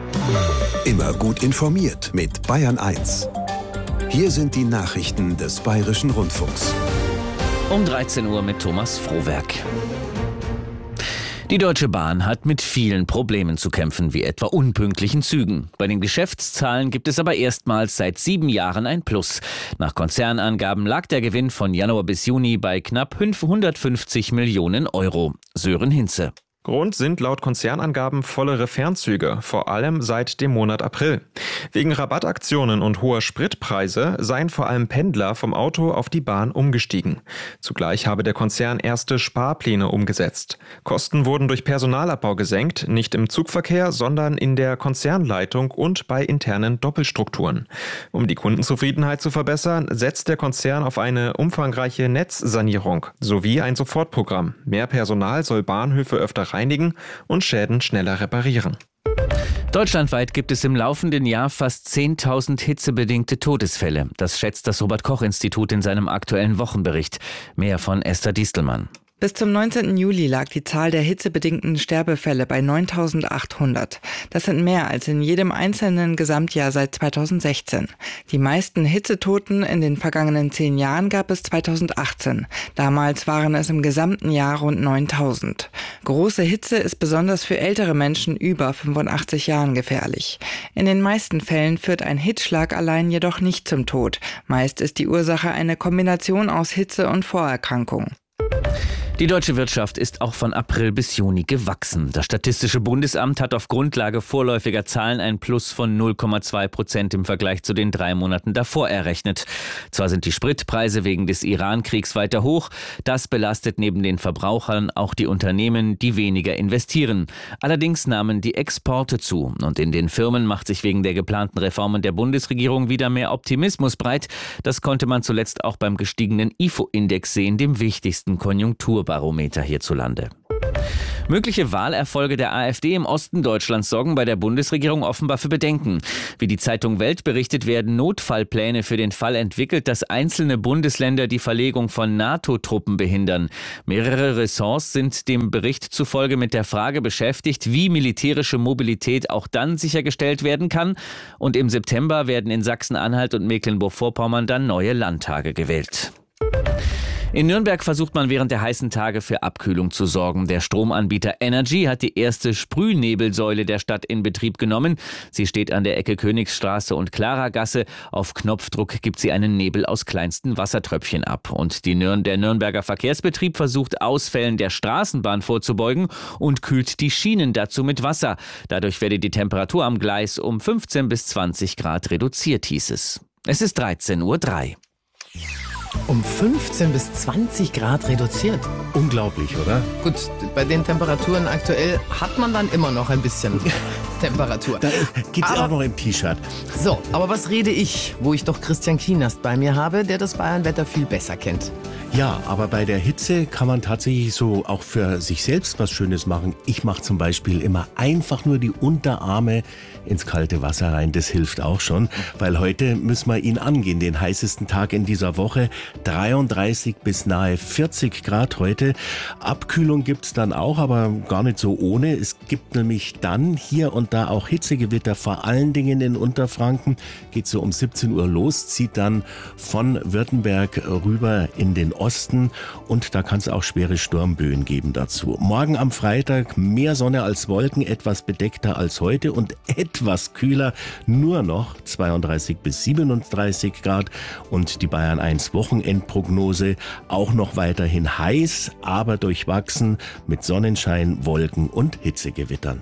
Immer gut informiert mit Bayern 1. Hier sind die Nachrichten des Bayerischen Rundfunks. Um 13 Uhr mit Thomas Frohwerk. Die Deutsche Bahn hat mit vielen Problemen zu kämpfen, wie etwa unpünktlichen Zügen. Bei den Geschäftszahlen gibt es aber erstmals seit 7 Jahren ein Plus. Nach Konzernangaben lag der Gewinn von Januar bis Juni bei knapp 550 Millionen Euro. Sören Hinze. Grund sind laut Konzernangaben vollere Fernzüge, vor allem seit dem Monat April. Wegen Rabattaktionen und hoher Spritpreise seien vor allem Pendler vom Auto auf die Bahn umgestiegen. Zugleich habe der Konzern erste Sparpläne umgesetzt. Kosten wurden durch Personalabbau gesenkt, nicht im Zugverkehr, sondern in der Konzernleitung und bei internen Doppelstrukturen. Um die Kundenzufriedenheit zu verbessern, setzt der Konzern auf eine umfangreiche Netzsanierung sowie ein Sofortprogramm. Mehr Personal soll Bahnhöfe öfter reinigen und Schäden schneller reparieren. Deutschlandweit gibt es im laufenden Jahr fast 10.000 hitzebedingte Todesfälle. Das schätzt das Robert-Koch-Institut in seinem aktuellen Wochenbericht. Mehr von Esther Distelmann. Bis zum 19. Juli lag die Zahl der hitzebedingten Sterbefälle bei 9.800. Das sind mehr als in jedem einzelnen Gesamtjahr seit 2016. Die meisten Hitzetoten in den vergangenen 10 Jahren gab es 2018. Damals waren es im gesamten Jahr rund 9.000. Große Hitze ist besonders für ältere Menschen über 85 Jahren gefährlich. In den meisten Fällen führt ein Hitzschlag allein jedoch nicht zum Tod. Meist ist die Ursache eine Kombination aus Hitze und Vorerkrankung. Die deutsche Wirtschaft ist auch von April bis Juni gewachsen. Das Statistische Bundesamt hat auf Grundlage vorläufiger Zahlen ein Plus von 0,2% im Vergleich zu den 3 Monaten davor errechnet. Zwar sind die Spritpreise wegen des Iran-Kriegs weiter hoch, das belastet neben den Verbrauchern auch die Unternehmen, die weniger investieren. Allerdings nahmen die Exporte zu und in den Firmen macht sich wegen der geplanten Reformen der Bundesregierung wieder mehr Optimismus breit. Das konnte man zuletzt auch beim gestiegenen IFO-Index sehen, dem wichtigsten Konjunkturbarometer hierzulande. Mögliche Wahlerfolge der AfD im Osten Deutschlands sorgen bei der Bundesregierung offenbar für Bedenken. Wie die Zeitung Welt berichtet, werden Notfallpläne für den Fall entwickelt, dass einzelne Bundesländer die Verlegung von NATO-Truppen behindern. Mehrere Ressorts sind dem Bericht zufolge mit der Frage beschäftigt, wie militärische Mobilität auch dann sichergestellt werden kann. Und im September werden in Sachsen-Anhalt und Mecklenburg-Vorpommern dann neue Landtage gewählt. In Nürnberg versucht man während der heißen Tage für Abkühlung zu sorgen. Der Stromanbieter Energy hat die erste Sprühnebelsäule der Stadt in Betrieb genommen. Sie steht an der Ecke Königsstraße und Klaragasse. Auf Knopfdruck gibt sie einen Nebel aus kleinsten Wassertröpfchen ab. Und der Nürnberger Verkehrsbetrieb versucht Ausfällen der Straßenbahn vorzubeugen und kühlt die Schienen dazu mit Wasser. Dadurch werde die Temperatur am Gleis um 15 bis 20 Grad reduziert, hieß es. Es ist 13:03 Uhr. Um 15 bis 20 Grad reduziert. Unglaublich, oder? Gut, bei den Temperaturen aktuell hat man dann immer noch ein bisschen Temperatur. Da geht's auch noch im T-Shirt. So, aber was rede ich, wo ich doch Christian Kienast bei mir habe, der das Bayernwetter viel besser kennt. Ja, aber bei der Hitze kann man tatsächlich so auch für sich selbst was Schönes machen. Ich mache zum Beispiel immer einfach nur die Unterarme ins kalte Wasser rein. Das hilft auch schon, weil heute müssen wir ihn angehen, den heißesten Tag in dieser Woche. 33 bis nahe 40 Grad heute. Abkühlung gibt's dann auch, aber gar nicht so ohne. Es gibt nämlich dann hier und da auch Hitzegewitter, vor allen Dingen in Unterfranken. Geht so um 17 Uhr los, zieht dann von Württemberg rüber in den Osten und da kann es auch schwere Sturmböen geben dazu. Morgen am Freitag mehr Sonne als Wolken, etwas bedeckter als heute und etwas kühler, nur noch 32 bis 37 Grad und die Bayern 1 Wochenendprognose auch noch weiterhin heiß, aber durchwachsen mit Sonnenschein, Wolken und Hitzegewittern.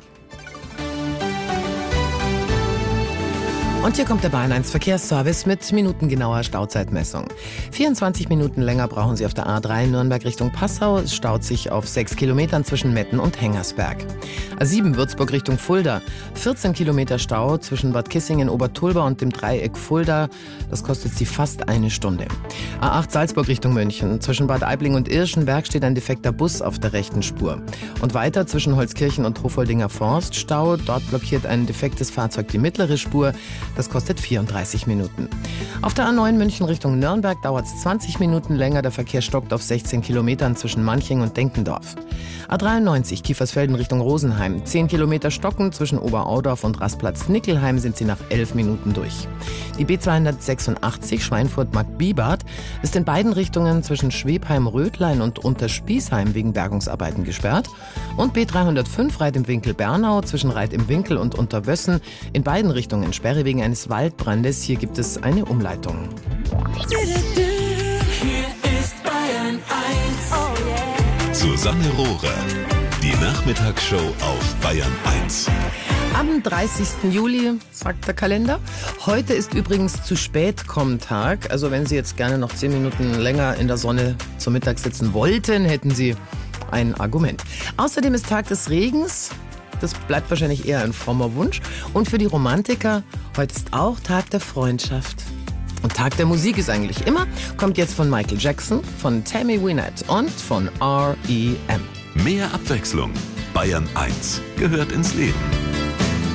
Und hier kommt der Bayern 1 Verkehrsservice mit minutengenauer Stauzeitmessung. 24 Minuten länger brauchen Sie auf der A3 Nürnberg Richtung Passau. Es staut sich auf 6 Kilometern zwischen Metten und Hengersberg. A7 Würzburg Richtung Fulda. 14 Kilometer Stau zwischen Bad Kissingen, Obertulba und dem Dreieck Fulda. Das kostet Sie fast eine Stunde. A8 Salzburg Richtung München. Zwischen Bad Aibling und Irschenberg steht ein defekter Bus auf der rechten Spur. Und weiter zwischen Holzkirchen und Hofoldinger Forst Stau. Dort blockiert ein defektes Fahrzeug die mittlere Spur. Das kostet 34 Minuten. Auf der A9 München Richtung Nürnberg dauert es 20 Minuten länger. Der Verkehr stockt auf 16 Kilometern zwischen Manching und Denkendorf. A93 Kiefersfelden Richtung Rosenheim. 10 Kilometer stocken zwischen Oberaudorf und Rastplatz-Nickelheim sind sie nach 11 Minuten durch. Die B286 Schweinfurt-Marktbibart ist in beiden Richtungen zwischen Schwebheim-Rötlein und Unterspießheim wegen Bergungsarbeiten gesperrt. Und B305 Reit im Winkel Bernau zwischen Reit im Winkel und Unterwössen in beiden Richtungen Sperre wegen eines Waldbrandes. Hier gibt es eine Umleitung. Hier ist Bayern 1. Susanne Rohrer. Die Nachmittagsshow auf Bayern 1. Am 30. Juli, sagt der Kalender. Heute ist übrigens Zu-Spät-Komm-Tag. Also wenn Sie jetzt gerne noch 10 Minuten länger in der Sonne zum Mittag sitzen wollten, hätten Sie ein Argument. Außerdem ist Tag des Regens. Das bleibt wahrscheinlich eher ein frommer Wunsch. Und für die Romantiker, heute ist auch Tag der Freundschaft. Und Tag der Musik ist eigentlich immer. Kommt jetzt von Michael Jackson, von Tammy Wynette und von R.E.M. Mehr Abwechslung. Bayern 1 gehört ins Leben.